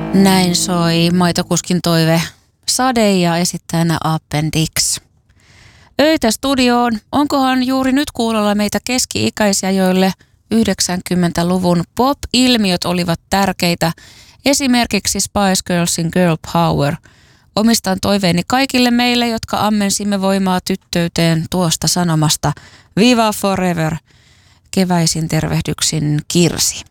Näin soi Maitokuskin toive Sade ja esittäjänä Appendix. Öitä studioon. Onkohan juuri nyt kuulolla meitä keski-ikäisiä, joille 90-luvun pop-ilmiöt olivat tärkeitä. Esimerkiksi Spice Girlsin Girl Power. Omistan toiveeni kaikille meille, jotka ammensimme voimaa tyttöyteen tuosta sanomasta Viva Forever. Keväisin tervehdyksin Kirsi.